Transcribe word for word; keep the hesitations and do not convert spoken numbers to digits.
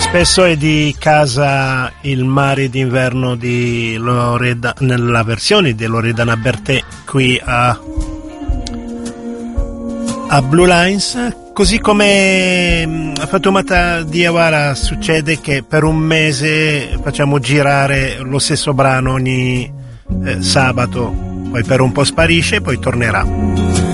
Spesso è di Casa il mare d'inverno di Loredana, nella versione di Loredana Bertè qui a, a Blue Lines. Così come a Fatoumata Diawara succede che per un mese facciamo girare lo stesso brano ogni eh, sabato, poi per un po' sparisce e poi tornerà.